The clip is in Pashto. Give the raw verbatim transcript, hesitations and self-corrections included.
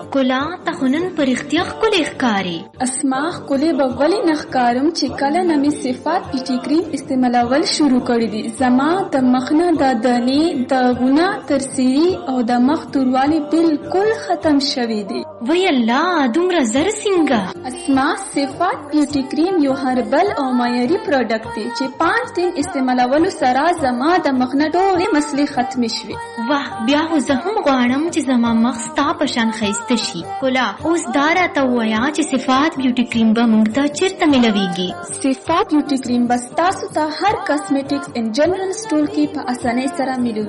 ښکلا ته خو نن په رښتیا ښکلې ښکارې. اسما ښکلې به ولې نه ښکارم چې کله نه مې صفات بیوټي کریم استعمالول شروع کړي دي. زما د مخ نه د دانې داغونه ترسیري او د مخ توروالی بالکل ختم شوي دي. وی الله دومره زر څنګه؟ اسما صفات بیوټي کریم یو هربل او معیاري پروډکټ دی چې پانچ دن استعمالولو سره زما د مخ نه ټولې مسلې ختمې شوې. واه بیا خو زه هم غواړم چې زما مخ ستا په شان ښایسته شي. ښکلا اوس دا راته ووایه چې صفات بیوټي کریم به موږ ته چېرته میلویږي؟ صفات بیوټي کریم به ستاسو ته هر کاسمیټکس ان جنرال سټور کې په اسانۍ سره میلوي.